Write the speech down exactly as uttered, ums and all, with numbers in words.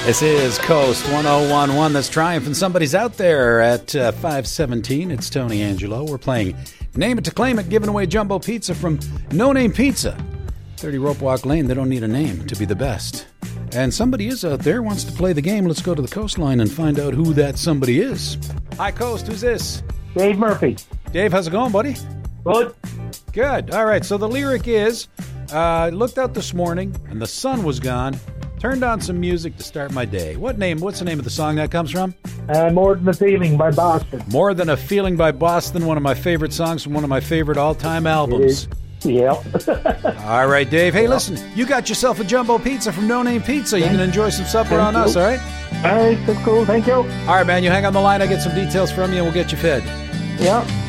This is Coast one oh one point one. That's Triumph, and somebody's out there at uh, five seventeen. It's Tony Angelo. We're playing Name It to Claim It, giving away jumbo pizza from No Name Pizza. thirty Rope Walk Lane. They don't need a name to be the best. And somebody is out there, wants to play the game. Let's go to the coastline and find out who that somebody is. Hi, Coast. Who's this? Dave Murphy. Dave, how's it going, buddy? Good. Good. All right, so the lyric is, uh, I looked out this morning and the sun was gone. Turned on some music to start my day. What name? What's the name of the song that comes from? Uh, More Than a Feeling by Boston. More Than a Feeling by Boston, one of my favorite songs from one of my favorite all-time albums. Yeah. All right, Dave. Hey, listen, you got yourself a jumbo pizza from No Name Pizza. You can enjoy some supper Thank on you. us, all right? All right, that's cool. Thank you. All right, man, you hang on the line. I get some details from you, and we'll get you fed. Yeah.